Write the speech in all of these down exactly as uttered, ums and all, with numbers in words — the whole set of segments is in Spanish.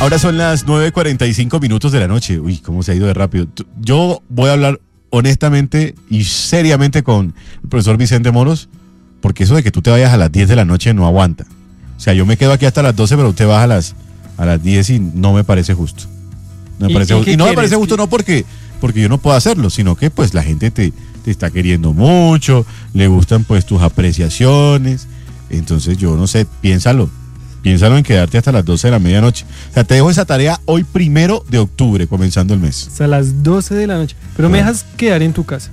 Ahora son las nueve cuarenta y cinco minutos de la noche. Uy, cómo se ha ido de rápido. Yo voy a hablar honestamente y seriamente con el profesor Vicente Moros, porque eso de que tú te vayas a las diez de la noche no aguanta. O sea, yo me quedo aquí hasta las doce, pero usted baja a las, a las diez y no me parece justo. No me ¿Y, parece y, justo. y no me parece justo que... no porque, porque yo no puedo hacerlo, sino que pues la gente te, te está queriendo mucho, le gustan pues tus apreciaciones. Entonces yo no sé, piénsalo. Piénsalo en quedarte hasta las doce de la medianoche. O sea, te dejo esa tarea hoy primero de octubre, comenzando el mes. Hasta las doce de la noche. Pero me dejas quedar en tu casa.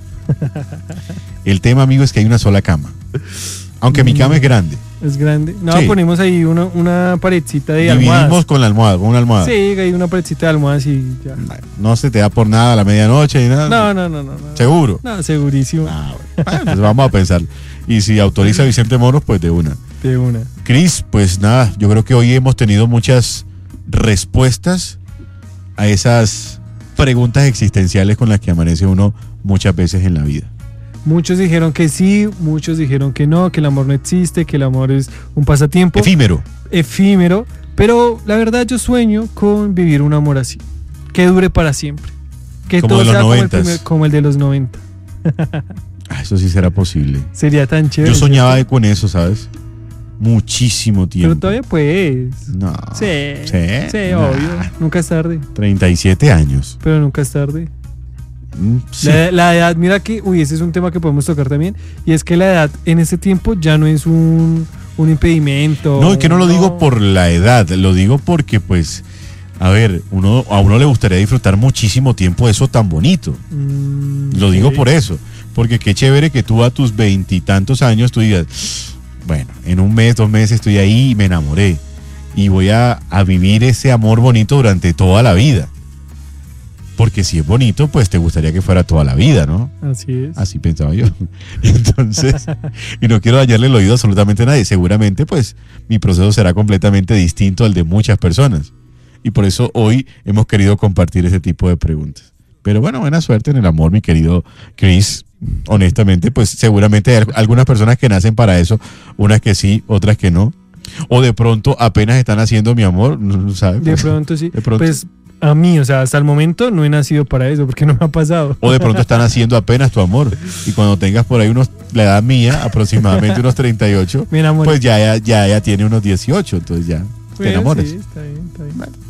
El tema, amigo, es que hay una sola cama. Aunque mi cama es grande. Es grande. No, sí. Ponemos ahí una, una paredcita de almohadas. Dividimos con la almohada, con una almohada. Sí, hay una paredcita de almohadas y ya. No se te da por nada a la medianoche ni nada. No, no, no, no. no. ¿Seguro? No, segurísimo. Ah, bueno. Pues vamos a pensar. Y si autoriza Vicente Moros, pues de una. De una. Cris, pues nada, yo creo que hoy hemos tenido muchas respuestas a esas preguntas existenciales con las que amanece uno muchas veces en la vida. Muchos dijeron que sí, muchos dijeron que no, que el amor no existe, que el amor es un pasatiempo. Efímero. Efímero. Pero la verdad yo sueño con vivir un amor así, que dure para siempre. Que como todo de los sea como el, noventas. primer, como el de los noventa. Ah, eso sí será posible. Sería tan chévere. Yo soñaba ¿cierto? Con eso, ¿sabes? Muchísimo tiempo. Pero todavía pues. No. Sí. Sí, sí nah. obvio. Nunca es tarde. treinta y siete años. Pero nunca es tarde. Mm, sí. La, la edad, mira que, uy, ese es un tema que podemos tocar también. Y es que la edad en ese tiempo ya no es un, un impedimento. No, es que no lo no. digo por la edad, lo digo porque pues, a ver, uno, a uno le gustaría disfrutar muchísimo tiempo de eso tan bonito. Mm, lo digo okay. por eso. Porque qué chévere que tú a tus veintitantos años tú digas, bueno, en un mes, dos meses estoy ahí y me enamoré. Y voy a, a vivir ese amor bonito durante toda la vida. Porque si es bonito, pues te gustaría que fuera toda la vida, ¿no? Así es. Así pensaba yo. Entonces, y no quiero dañarle el oído absolutamente a nadie. Seguramente, pues, mi proceso será completamente distinto al de muchas personas. Y por eso hoy hemos querido compartir ese tipo de preguntas. Pero bueno, buena suerte en el amor, mi querido Chris. Honestamente, pues seguramente hay algunas personas que nacen para eso, unas que sí, otras que no. O de pronto apenas están haciendo mi amor, ¿no sabes? De pronto sí. De pronto. Pues a mí, o sea, hasta el momento no he nacido para eso, porque no me ha pasado. O de pronto están haciendo apenas tu amor. Y cuando tengas por ahí unos, la edad mía, aproximadamente unos treinta y ocho, pues ya, ya, ya, ya tiene unos dieciocho, entonces ya pues te enamoras. Sí, está bien, está bien. Bueno.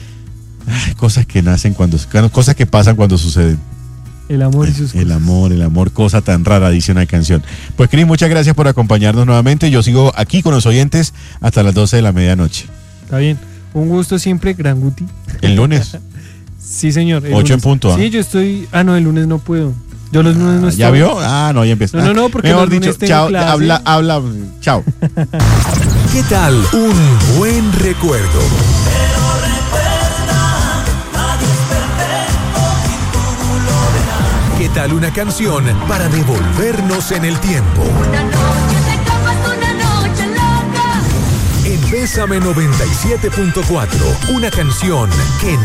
Ay, cosas que nacen cuando, cosas que pasan cuando suceden. El amor y sus El cosas. amor, el amor, cosa tan rara, dice una canción. Pues Cris, muchas gracias por acompañarnos nuevamente. Yo sigo aquí con los oyentes hasta las doce de la medianoche. Está bien. Un gusto siempre, Gran Guti. ¿El lunes? Sí, señor. ocho en punto. ¿eh? Sí, yo estoy... Ah, no, el lunes no puedo. Yo los lunes no estoy. ¿Ya vio? Ah, no, ya empezó. No, no, no, porque mejor los lunes dicho, tengo chao, clase. habla, habla, chao. ¿Qué tal un buen recuerdo? ¿Qué tal una canción para devolvernos en el tiempo? Una noche de camas, una noche loca. En Bésame noventa y siete punto cuatro, una canción que